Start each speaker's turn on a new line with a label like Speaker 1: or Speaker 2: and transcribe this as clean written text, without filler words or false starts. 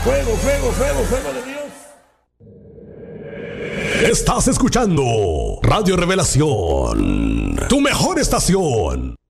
Speaker 1: Fuego, fuego, fuego, fuego de Dios.
Speaker 2: Estás escuchando Radio Revelación, tu mejor estación.